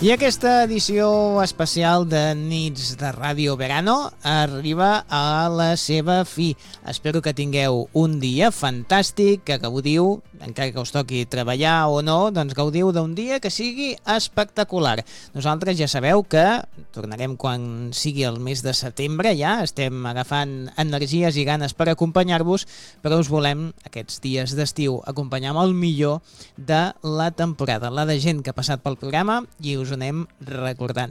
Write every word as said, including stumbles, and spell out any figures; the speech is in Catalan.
I aquesta edició especial de Nits de Ràdio Verano arriba a la seva fi. Espero que tingueu un dia fantàstic, que gaudiu, encara que us toqui treballar o no, doncs gaudiu d'un dia que sigui espectacular. Nosaltres ja sabeu que tornarem quan sigui el mes de setembre, ja estem agafant energies i ganes per acompanyar-vos, però us volem aquests dies d'estiu acompanyar amb el millor de la temporada, la de gent que ha passat pel programa, i us ho anem recordant.